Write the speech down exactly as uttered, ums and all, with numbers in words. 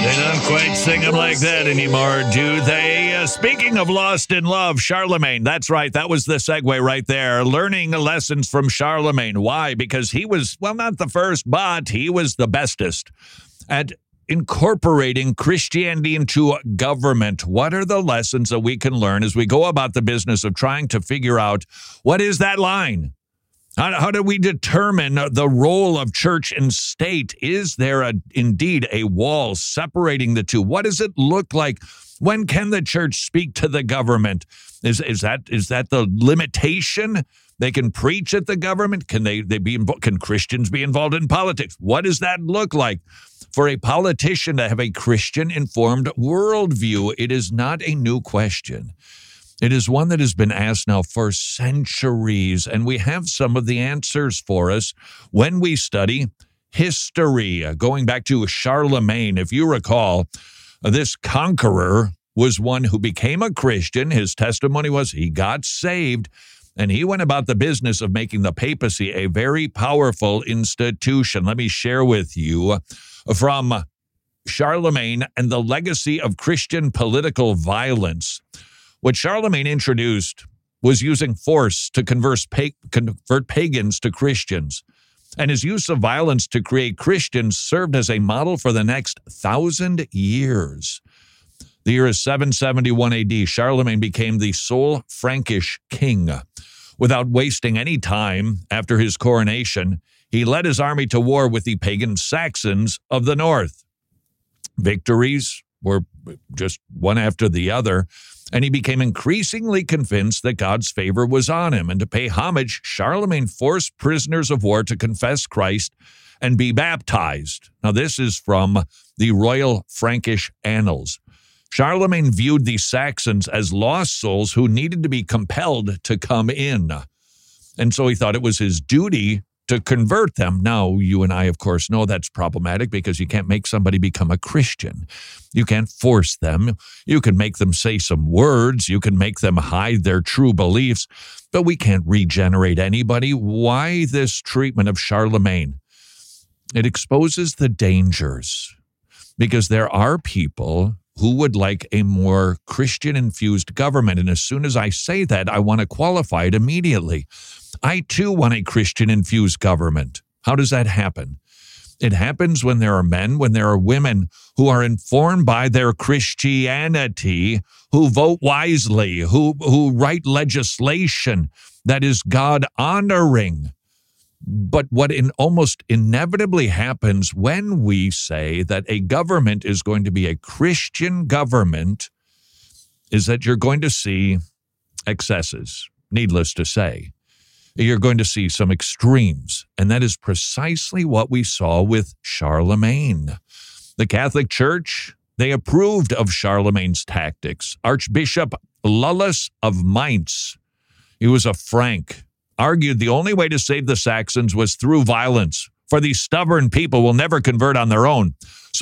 They don't quite sing them like that anymore, do they? Uh, speaking of Lost in Love, Charlemagne. That's right. That was the segue right there. Learning lessons from Charlemagne. Why? Because he was, well, not the first, but he was the bestest at incorporating Christianity into government. What are the lessons that we can learn as we go about the business of trying to figure out what is that line? How, how do we determine the role of church and state? Is there a, indeed a wall separating the two? What does it look like? When can the church speak to the government? Is is that is that the limitation? They can preach at the government. Can they they be can Christians be involved in politics? What does that look like for a politician to have a Christian informed worldview? It is not a new question. It is one that has been asked now for centuries, and we have some of the answers for us when we study history. Going back to Charlemagne, if you recall, this conqueror was one who became a Christian. His testimony was he got saved, and he went about the business of making the papacy a very powerful institution. Let me share with you from Charlemagne and the legacy of Christian political violence. What Charlemagne introduced was using force to converse, convert pagans to Christians, and his use of violence to create Christians served as a model for the next thousand years. The year is seven seventy-one A D. Charlemagne became the sole Frankish king. Without wasting any time after his coronation, he led his army to war with the pagan Saxons of the north. Victories were just one after the other, and he became increasingly convinced that God's favor was on him. And to pay homage, Charlemagne forced prisoners of war to confess Christ and be baptized. Now, this is from the Royal Frankish Annals. Charlemagne viewed the Saxons as lost souls who needed to be compelled to come in. And so he thought it was his duty to convert them. Now, you and I, of course, know that's problematic because you can't make somebody become a Christian. You can't force them. You can make them say some words. You can make them hide their true beliefs, but we can't regenerate anybody. Why this treatment of Charlemagne? It exposes the dangers because there are people who would like a more Christian-infused government. And as soon as I say that, I want to qualify it immediately. I, too, want a Christian-infused government. How does that happen? It happens when there are men, when there are women who are informed by their Christianity, who vote wisely, who, who write legislation that is God-honoring. But what in almost inevitably happens when we say that a government is going to be a Christian government is that you're going to see excesses, needless to say. You're going to see some extremes, and that is precisely what we saw with Charlemagne. The Catholic Church, they approved of Charlemagne's tactics. Archbishop Lullus of Mainz, he was a Frank, argued the only way to save the Saxons was through violence, for these stubborn people will never convert on their own.